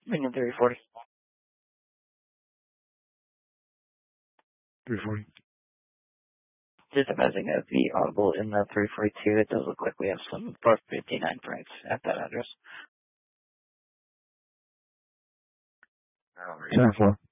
Minion 340. 340. Just advising of the audible in the 342. It does look like we have some 459 pranks at that address. 10-4.